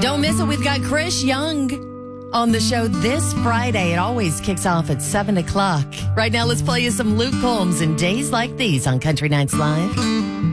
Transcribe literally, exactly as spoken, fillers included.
Don't miss it. We've got Chris Young on the show this Friday. It always kicks off at seven o'clock. Right now, let's play you some Luke Combs and Days Like These on Country Nights Live.